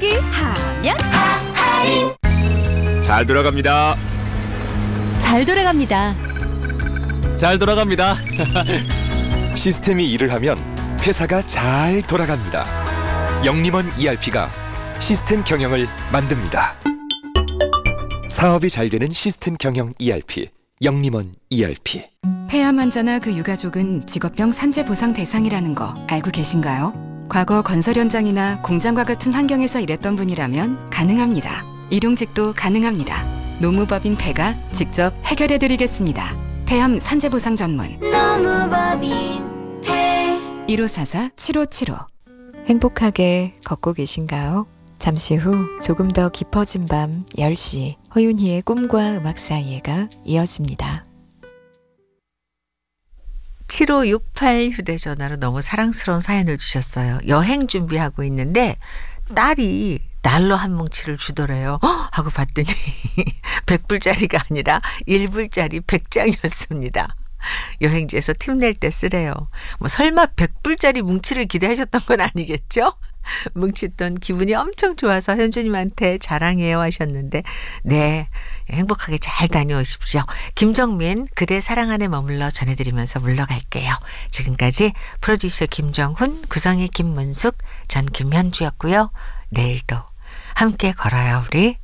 곱고기 하면 잘 돌아갑니다. 잘 돌아갑니다. 잘 돌아갑니다. 시스템이 일을 하면 회사가 잘 돌아갑니다. 영림원 ERP가 시스템 경영을 만듭니다. 사업이 잘 되는 시스템 경영 ERP, 영림원 ERP. 폐암 환자나 그 유가족은 직업병 산재 보상 대상이라는 거 알고 계신가요? 과거 건설 현장이나 공장과 같은 환경에서 일했던 분이라면 가능합니다. 일용직도 가능합니다. 노무법인 폐가 직접 해결해드리겠습니다. 폐암 산재 보상 전문 노무법인 폐 1544-7575. 행복하게 걷고 계신가요? 잠시 후 조금 더 깊어진 밤 10시 허윤희의 꿈과 음악 사이에가 이어집니다. 7568 휴대전화로 너무 사랑스러운 사연을 주셨어요. 여행 준비하고 있는데 딸이 날로 한 뭉치를 주더래요. 하고 봤더니 100불짜리가 아니라 1불짜리 100장이었습니다. 여행지에서 팁 낼 때 쓰래요. 뭐 설마 100불짜리 뭉치를 기대하셨던 건 아니겠죠? 뭉치던 기분이 엄청 좋아서 현주님한테 자랑해요 하셨는데 네, 행복하게 잘 다녀오십시오. 김정민 그대 사랑 안에 머물러 전해드리면서 물러갈게요. 지금까지 프로듀서 김정훈, 구성의 김문숙, 전 김현주였고요. 내일도 함께 걸어요 우리.